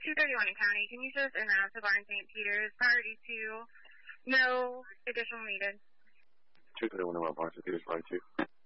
231 in County. Can you just en route to Barn St. Peter's? Priority 2. No additional needed. 231 in Barn St. Peter's, priority 2.